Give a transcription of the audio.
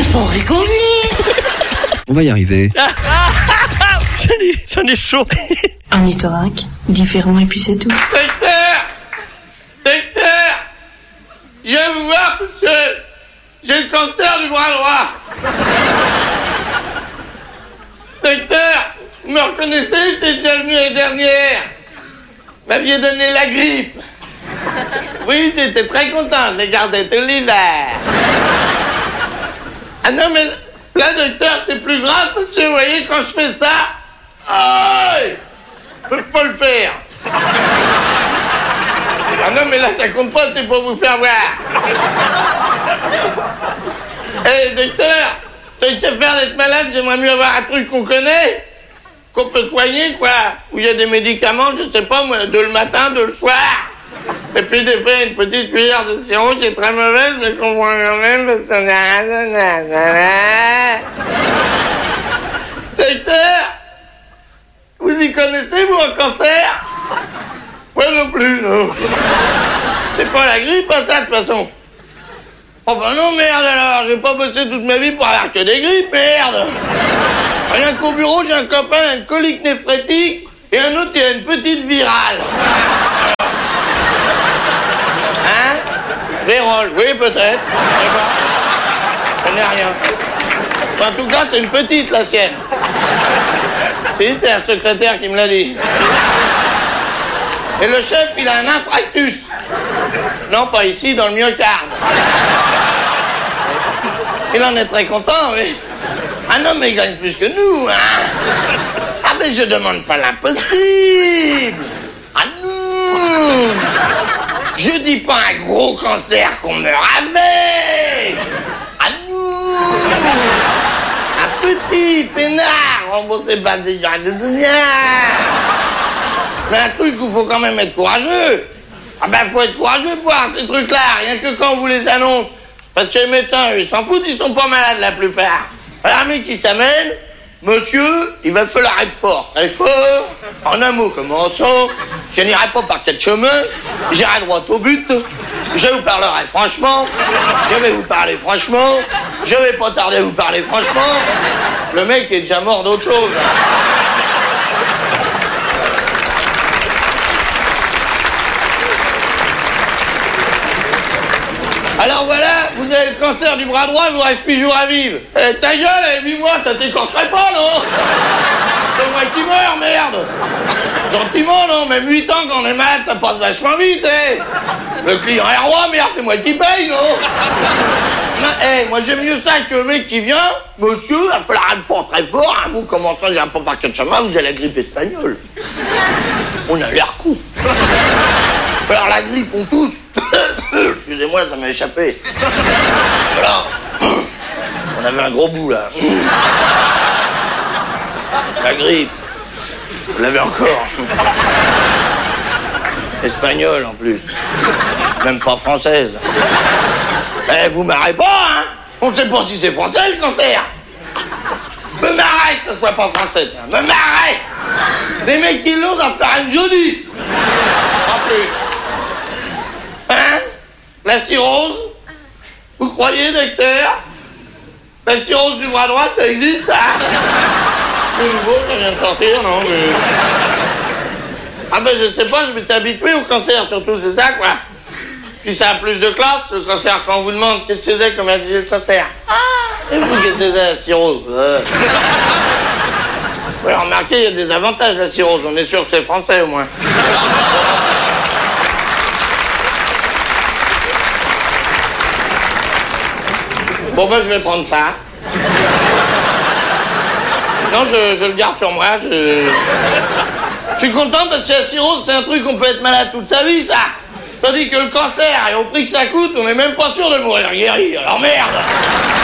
Mais faut rigoler. On va y arriver. J'en ai chaud. Un orthorynque, différent et puis c'est tout. Docteur, je viens vous voir parce que j'ai le cancer du bras droit. Docteur, vous me reconnaissez, j'étais déjà venu l'année dernière. Vous m'aviez donné la grippe. Oui, j'étais très content, je gardais tout l'hiver. Ah non, mais là, docteur, c'est plus grave parce que vous voyez, quand je fais ça, aïe, je peux pas le faire. Ah non, mais là, ça compte pas, c'est pour vous faire voir. Eh, docteur, tant qu'à faire d'être malade, j'aimerais mieux avoir un truc qu'on connaît, qu'on peut soigner, quoi. Où il y a des médicaments, je sais pas, moi, de le matin, de le soir. Et puis, des fois, une petite cuillère de sirop qui est très mauvaise, mais qu'on voit quand même, parce que... Docteur, vous y connaissez, vous, un cancer? Moi non plus, non. C'est pas la grippe, hein, ça, de toute façon. Oh ben non, merde, alors, j'ai pas bossé toute ma vie pour avoir que des grippes, merde. Rien qu'au bureau, j'ai un copain, il a une colique néphrétique, et un autre, il a une petite virale. Hein? Vérole, oui, peut-être. Je sais pas. Je connais rien. En tout cas, c'est une petite, la sienne. Si, c'est un secrétaire qui me l'a dit. Et le chef, il a un infarctus. Non, pas ici, dans le myocarde. Il en est très content, mais... Ah non, mais il gagne plus que nous, hein. Ah, mais je demande pas l'impossible. Ah non. Je dis pas un gros cancer qu'on meurt avec. Ah non. Un petit peinard remboursé par des gens de dunia. Mais un truc où il faut quand même être courageux. Ah ben, faut être courageux pour avoir ces trucs-là, rien que quand on vous les annonce. Parce que les médecins, ils s'en foutent, ils sont pas malades la plupart. Alors, un mec qui s'amène, monsieur, il va falloir être fort. Être fort, en un mot, commençons. Je n'irai pas par quatre chemins, j'irai droit au but. Je vous parlerai franchement, je vais vous parler franchement, je vais pas tarder à vous parler franchement. Le mec est déjà mort d'autre chose. Alors voilà, vous avez le cancer du bras droit, il vous reste 8 jours à vivre. Eh, ta gueule, 8 mois, ça t'écorcherait pas, non? C'est moi qui meurs, merde. Gentiment, non, même 8 ans quand on est malade, ça passe vachement vite, eh. Le client est roi, merde, c'est moi qui paye, non? Eh, moi j'aime mieux ça que le mec qui vient, monsieur, il va falloir être fort, très fort, hein, vous commencez, j'ai un peu par quatre chemins, vous avez la grippe espagnole. On a l'air con. Alors la grippe, on tousse. Excusez-moi, ça m'a échappé. Voilà. On avait un gros bout, là. La grippe. Vous l'avez encore. Espagnole, en plus. Même pas française. Eh, vous marrez pas, hein? On sait pas si c'est français, le cancer. Me marrez que ce soit pas français, hein. Me marrez. Des mecs qui l'ont à faire une jaunisse. En plus. Hein? La cirrhose? Vous croyez, docteur? La cirrhose du bras droit, ça existe, ça? C'est nouveau, ça vient de sortir, non? Mais... Ah ben, je sais pas, je m'étais habitué au cancer, surtout, c'est ça, quoi. Puis ça a plus de classe, le cancer, quand on vous demande qu'est-ce que c'est, comme elle disait, ça sert. Ah! Et vous, qu'est-ce que c'est, la cirrhose? Ouais, remarquez, il y a des avantages, la cirrhose. On est sûr que c'est français, au moins. Bon, ben, je vais prendre ça. Non, je le garde sur moi, Je suis content parce que la cirrhose, c'est un truc qu'on peut être malade toute sa vie, ça. Tandis que le cancer, et au prix que ça coûte, on n'est même pas sûr de mourir guéri. Alors merde!